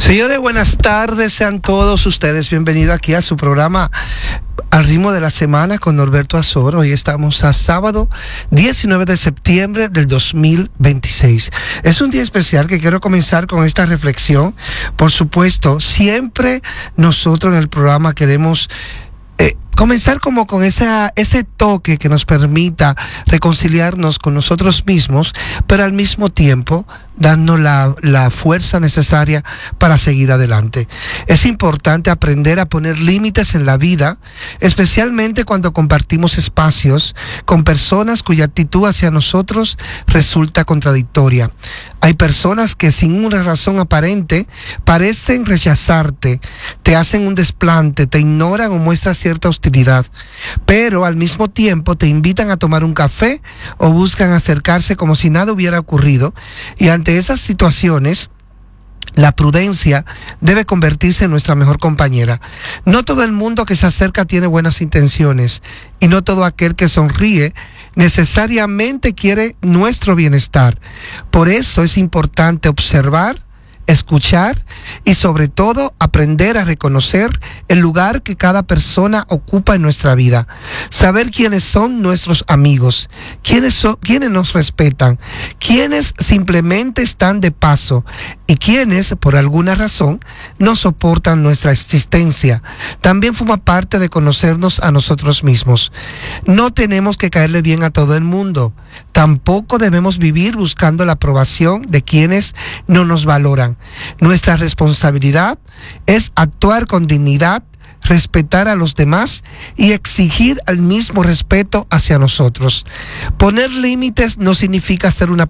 Señores, buenas tardes, sean todos ustedes bienvenidos aquí a su programa Al Ritmo de la Semana con Norberto Azor. Hoy estamos a sábado 19 de septiembre del 2026. Es un día especial que quiero comenzar con esta reflexión. Por supuesto, siempre nosotros en el programa queremos comenzar como con ese toque que nos permita reconciliarnos con nosotros mismos, pero al mismo tiempo darnos la fuerza necesaria para seguir adelante. Es importante aprender a poner límites en la vida, especialmente cuando compartimos espacios con personas cuya actitud hacia nosotros resulta contradictoria. Hay personas que sin una razón aparente parecen rechazarte, te hacen un desplante, te ignoran o muestran cierta hostilidad, pero al mismo tiempo te invitan a tomar un café o buscan acercarse como si nada hubiera ocurrido. Y ante esas situaciones, la prudencia debe convertirse en nuestra mejor compañera. No todo el mundo que se acerca tiene buenas intenciones y no todo aquel que sonríe necesariamente quiere nuestro bienestar. Por eso es importante observar, escuchar y sobre todo aprender a reconocer el lugar que cada persona ocupa en nuestra vida, saber quiénes son nuestros amigos, quiénes nos respetan, quiénes simplemente están de paso y quienes por alguna razón no soportan nuestra existencia. También forma parte de conocernos a nosotros mismos. No tenemos que caerle bien a todo el mundo, tampoco debemos vivir buscando la aprobación de quienes no nos valoran. Nuestra responsabilidad es actuar con dignidad, respetar a los demás y exigir el mismo respeto hacia nosotros. Poner límites no significa ser una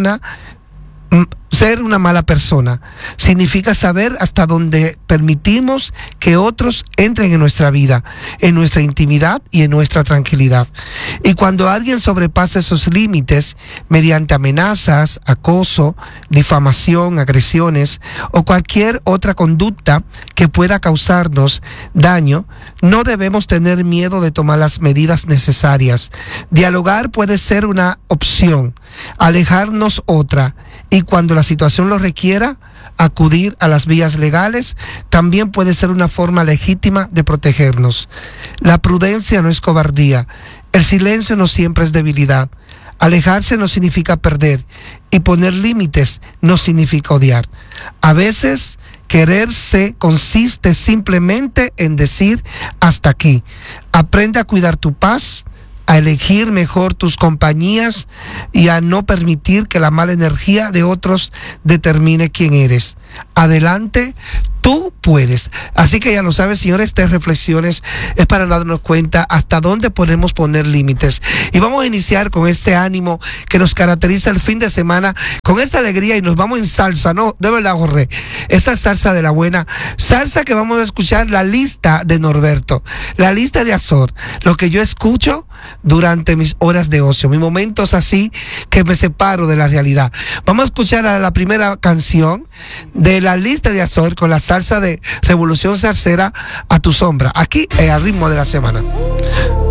mala persona. Significa saber hasta dónde permitimos que otros entren en nuestra vida, en nuestra intimidad y en nuestra tranquilidad. Y cuando alguien sobrepasa esos límites mediante amenazas, acoso, difamación, agresiones o cualquier otra conducta que pueda causarnos daño, no debemos tener miedo de tomar las medidas necesarias. Dialogar puede ser una opción, alejarnos otra, y cuando la situación lo requiera, acudir a las vías legales también puede ser una forma legítima de protegernos. La prudencia no es cobardía, el silencio no siempre es debilidad, alejarse no significa perder y poner límites no significa odiar. A veces quererse consiste simplemente en decir hasta aquí. Aprende a cuidar tu paz, a elegir mejor tus compañías y a no permitir que la mala energía de otros determine quién eres. Adelante, tú puedes. Así que ya lo sabes, señores, estas reflexiones es para darnos cuenta hasta dónde podemos poner límites. Y vamos a iniciar con ese ánimo que nos caracteriza el fin de semana, con esa alegría, y nos vamos en salsa, ¿no? De verdad, Jorge. Esa salsa de la buena, salsa que vamos a escuchar la lista de Norberto, la lista de Azor, lo que yo escucho durante mis horas de ocio, mis momentos así que me separo de la realidad. Vamos a escuchar a la primera canción de la lista de Azor con la salsa de Revolución Salsera, A Tu Sombra, aquí Al Ritmo de la Semana.